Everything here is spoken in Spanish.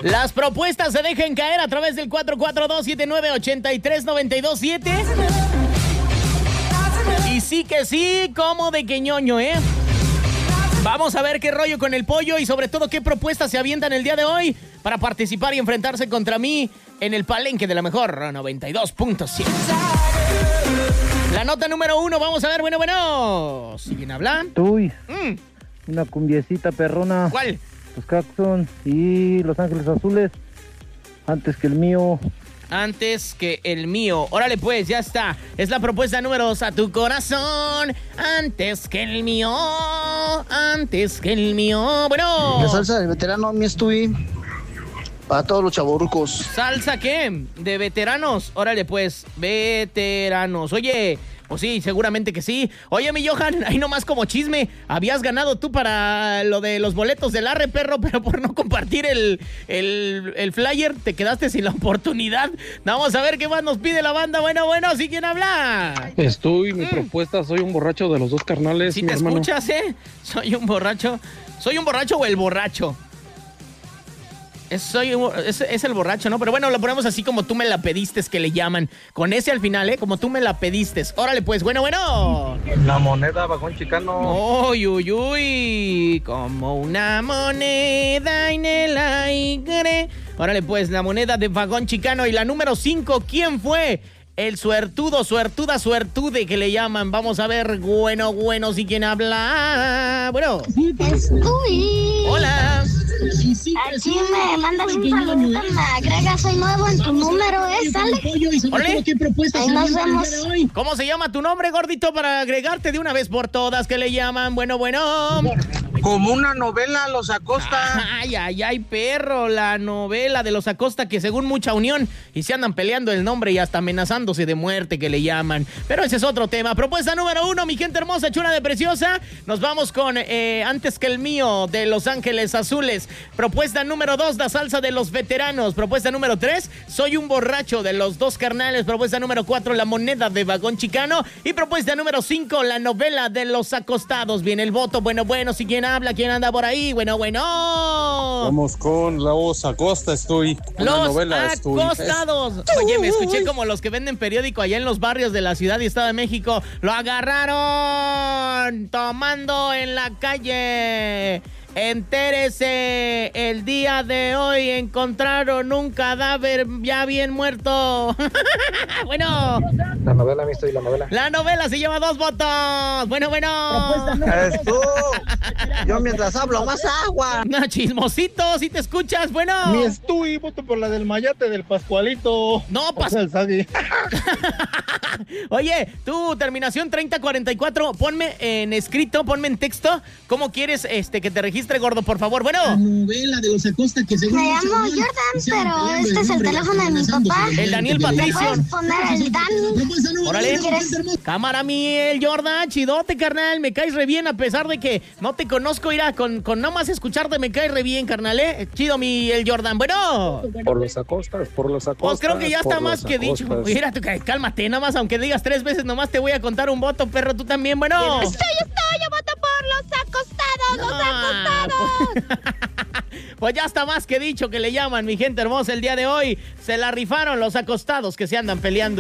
Las propuestas se dejen caer a través del 442-7983-927. Y sí que sí, como de que ñoño, ¿eh? Vamos a ver qué rollo con el pollo y sobre todo qué propuestas se avientan el día de hoy para participar y enfrentarse contra mí en el palenque de la mejor 92.7. La nota número 1, vamos a ver, bueno. ¿Siguen hablando? Uy, una cumbiecita perrona. ¿Cuál? Los Claxon y Los Ángeles Azules, antes que el mío. Antes que el mío. Órale pues, ya está. Es la propuesta número 2. A tu corazón, antes que el mío. Antes que el mío. Bueno. La salsa del veterano, mi estuvi. Para todos los chavorrucos. ¿Salsa qué? De veteranos. Órale pues, veteranos. Oye, pues sí, seguramente que sí. Oye, mi Johan, ahí nomás como chisme, habías ganado tú para lo de los boletos del Arre, perro, pero por no compartir el flyer, te quedaste sin la oportunidad. Vamos a ver qué más nos pide la banda. Bueno, ¿sí quién habla? Mi propuesta, soy un borracho de los dos carnales, Si mi te hermano. escuchas, ¿Soy un borracho? ¿Soy un borracho o el borracho? Es el borracho, ¿no? Pero bueno, lo ponemos así como tú me la pediste, que le llaman. Con ese al final, como tú me la pediste. Órale, pues, bueno. La moneda vagón chicano. Uy, como una moneda en el aire. Órale, pues, la moneda de vagón chicano. Y la número 5, ¿quién fue? El suertudo, suertude que le llaman. Vamos a ver, bueno, si quién habla. Bueno. Estuy. Hola. Aquí me mandas un saludito, me agregas, soy nuevo en tu número, ¿sale? ¡Órale! Ahí nos vemos. ¿Cómo se llama tu nombre, gordito, para agregarte de una vez por todas que le llaman? Bueno. Como una novela, Los Acosta. Ay, perro, la novela de Los Acosta, que según mucha unión, y se andan peleando el nombre y hasta amenazándose de muerte que le llaman. Pero ese es otro tema. Propuesta número 1, mi gente hermosa, chula de preciosa. Nos vamos con Antes que el mío, de Los Ángeles Azules. Propuesta número 2, la salsa de los veteranos. Propuesta número 3, soy un borracho de los dos carnales. Propuesta número 4, la moneda de vagón chicano. Y propuesta número 5, la novela de Los Acostados. Viene el voto, bueno, si quién habla, quién anda por ahí, bueno. Vamos con Los Acosta, estoy. Los Acostados. Oye, me escuché como los que venden periódico allá en los barrios de la Ciudad y Estado de México. Lo agarraron tomando en la calle. Entérese, el día de hoy encontraron un cadáver ya bien muerto. Bueno. La novela, mi estuvi, la novela. La novela se lleva 2 votos. Bueno. Yo mientras hablo, más agua. No, chismosito, si te escuchas, bueno. Mi estuvi, voto por la del Mayate del Pascualito. No, el Sagui. Oye, tú, terminación 3044, ponme en escrito, ponme en texto, ¿cómo quieres que te registre, gordo, por favor? Bueno. La novela de Los Acosta que según Me llamo Jordan, pero este es el teléfono de mi papá. El Daniel Patricio. ¿Puedes poner el Dani? Órale. Cámara, el Jordan, chidote, carnal, me caes re bien a pesar de que no te conozco, irá, con nada más escucharte me caes re bien, carnal, chido el Jordan, bueno. Por los Acostas. Pues creo que ya está más que dicho. Mira, cálmate, nada más, aunque digas 3 veces, nomás te voy a contar un voto, perro, tú también, bueno. Estoy, yo voto por Los Acostados, Pues ya está más que dicho que le llaman, mi gente hermosa, el día de hoy se la rifaron Los Acostados que se andan peleando.